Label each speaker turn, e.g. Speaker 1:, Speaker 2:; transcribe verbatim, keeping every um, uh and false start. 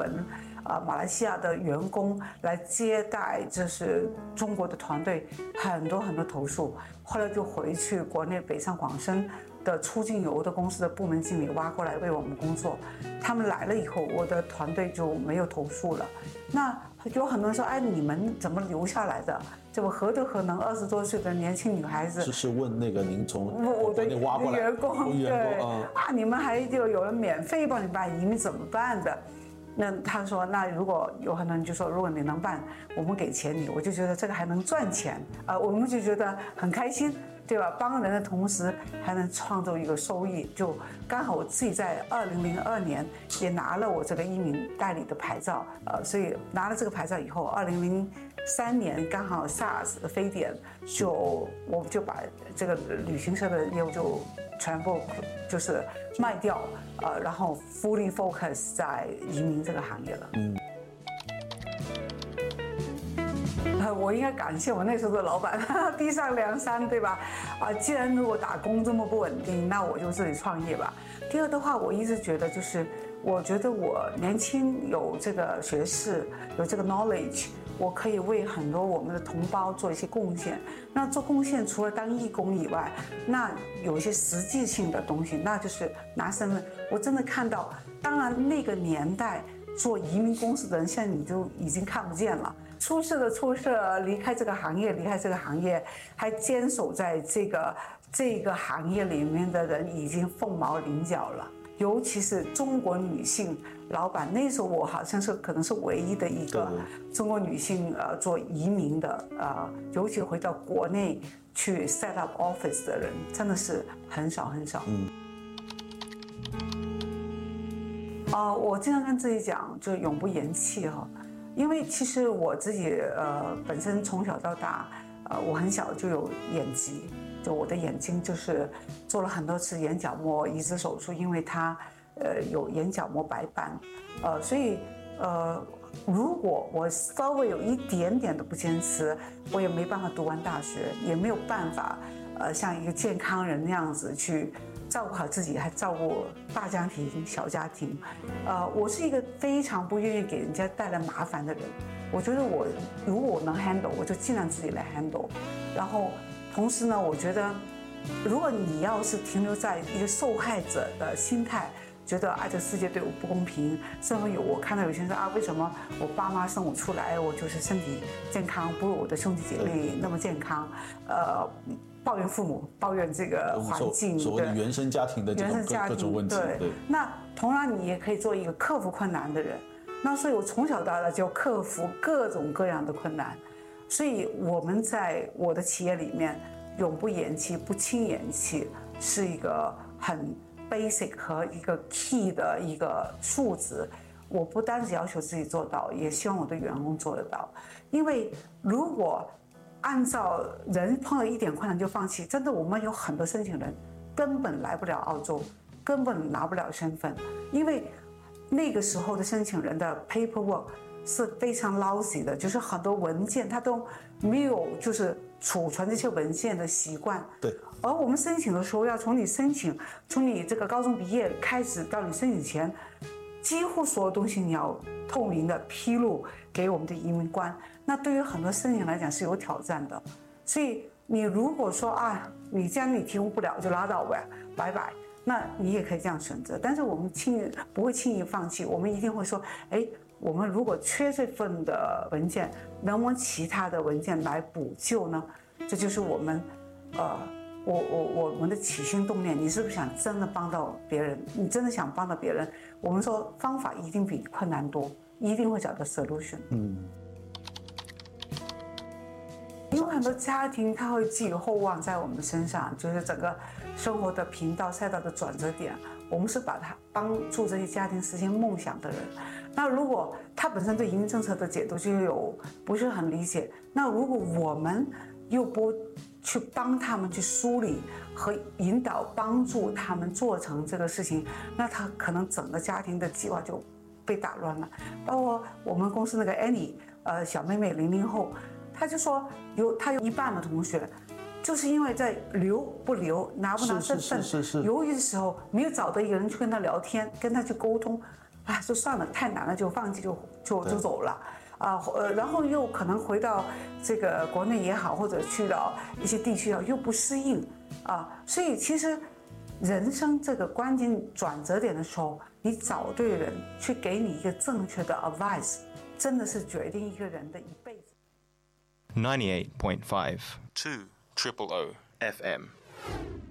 Speaker 1: 本、呃马来西亚的员工来接待，这是中国的团队，很多很多投诉。后来就回去国内北上广深的出境游的公司的部门经理挖过来为我们工作，他们来了以后，我的团队就没有投诉了。那有很多人说，哎，你们怎么留下来的？这不何德何能？二十多岁的年轻女孩子，
Speaker 2: 就是问那个您从
Speaker 1: 我的
Speaker 2: 挖过来
Speaker 1: 员工，
Speaker 2: 员
Speaker 1: 对、
Speaker 2: 嗯、
Speaker 1: 啊，你们还就有人免费帮你办移民怎么办的？那他说，那如果有很多人就说，如果你能办，我们给钱你，我就觉得这个还能赚钱啊、呃，我们就觉得很开心，对吧？帮人的同时还能创造一个收益，就刚好我自己在二零零二年也拿了我这个移民代理的牌照，呃，所以拿了这个牌照以后，二零零三年刚好 SARS 的非典，就我就把这个旅行社的业务就全部就是卖掉，呃，然后 fully focus 在移民这个行业了。嗯。呃，我应该感谢我那时候的老板，逼上梁山，对吧？啊，既然如果打工这么不稳定，那我就自己创业吧。第二的话，我一直觉得就是，我觉得我年轻有这个学识，有这个 knowledge。我可以为很多我们的同胞做一些贡献。那做贡献除了当义工以外，那有一些实际性的东西，那就是拿身份。我真的看到，当然那个年代做移民公司的人，现在你就已经看不见了。出事的出事，离开这个行业，离开这个行业，还坚守在这个这个行业里面的人，已经凤毛麟角了。尤其是中国女性老板，那时候我好像是可能是唯一的一个中国女性呃做移民的呃，尤其回到国内去 set up office 的人，真的是很少很少。嗯。啊、呃，我经常跟自己讲，就永不言弃哈，因为其实我自己呃本身从小到大，呃我很小就有眼疾。就我的眼睛就是做了很多次眼角膜移植手术，因为它呃有眼角膜白斑，呃所以呃如果我稍微有一点点的不坚持，我也没办法读完大学，也没有办法呃像一个健康人那样子去照顾好自己，还照顾大家庭小家庭。呃我是一个非常不愿意给人家带来麻烦的人，我觉得我如果我能 handle， 我就尽量自己来 handle， 然后同时呢，我觉得，如果你要是停留在一个受害者的心态，觉得啊这世界对我不公平，甚至有我看到有些人说啊，为什么我爸妈生我出来，我就是身体健康不如我的兄弟姐妹那么健康，呃，抱怨父母，抱怨这个环境，
Speaker 2: 所谓的原生家庭的这种各种问题。
Speaker 1: 对，对那同样你也可以做一个克服困难的人。那所以我从小到大就克服各种各样的困难。所以我们在我的企业里面，永不言弃，不轻言弃，是一个很 basic 和一个 key 的一个数值。我不单只要求自己做到，也希望我的员工做得到。因为如果按照人碰到一点困难就放弃，真的我们有很多申请人根本来不了澳洲，根本拿不了身份，因为那个时候的申请人的 paperwork。是非常 lousy 的，就是很多文件他都没有就是储存这些文件的习惯。
Speaker 2: 对。
Speaker 1: 而我们申请的时候，要从你申请，从你这个高中毕业开始到你申请前，几乎所有东西你要透明的披露给我们的移民官。那对于很多申请来讲是有挑战的。所以你如果说啊，你既然你提供不了就拉倒呗，拜拜。那你也可以这样选择。但是我们轻易不会轻易放弃，我们一定会说，哎。我们如果缺这份的文件，能不能其他的文件来补救呢？这就是我们，呃，我我我们的起心动念。你是不是想真的帮到别人？你真的想帮到别人？我们说方法一定比困难多，一定会找到 solution。嗯。因为很多家庭他会寄予厚望在我们身上，就是整个生活的频道赛道的转折点。我们是把他帮助这些家庭实现梦想的人。那如果他本身对移民政策的解读就有不是很理解，那如果我们又不去帮他们去梳理和引导，帮助他们做成这个事情，那他可能整个家庭的计划就被打乱了。包括我们公司那个 Annie， 呃，小妹妹零零后，她就说有她有一半的同学。就是因为在留不留拿不拿身份，犹豫的时候没有找到一个人去跟他聊天，跟他去沟通， 啊，就算了，太难了，就放弃就就就走了。啊，呃，然后又可能回到这个国内也好，或者去到一些地区啊，又不适应啊，所以其实人生这个关键转折点的时候，你找对人去给你一个正确的 advice， 真的是决定一个人的一辈子。
Speaker 3: ninety-eight point five two triple O F M